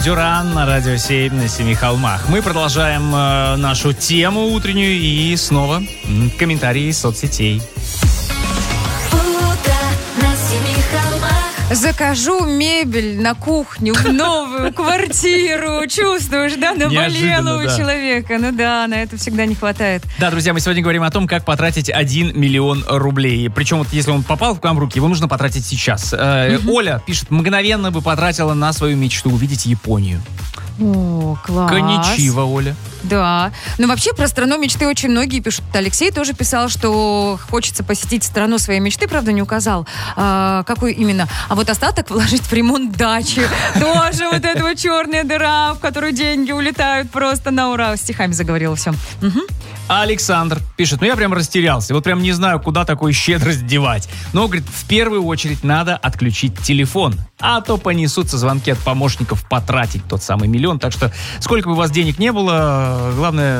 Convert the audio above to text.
Дюран на радио 7 на Семи холмах. Мы продолжаем нашу тему утреннюю и снова комментарии из соцсетей. Закажу мебель на кухню в новую квартиру. Чувствуешь, да? Наболело у человека. Ну да, на это всегда не хватает. Да, друзья, мы сегодня говорим о том, как потратить 1 миллион рублей. Причем, вот если он попал к вам в руки, его нужно потратить сейчас. Оля пишет, мгновенно бы потратила на свою мечту увидеть Японию. О, класс. Коничива, Оля. Да. Ну, вообще, про страну мечты очень многие пишут. Алексей тоже писал, что хочется посетить страну своей мечты, правда, не указал, какую именно. А вот остаток вложить в ремонт дачи. Тоже вот эта вот черная дыра, в которую деньги улетают просто на ура. Стихами заговорила все. Александр пишет, я прям растерялся, вот прям не знаю, куда такую щедрость девать. Но, говорит, в первую очередь надо отключить телефон, а то понесутся звонки от помощников потратить тот самый миллион. Так что, сколько бы у вас денег не было, главное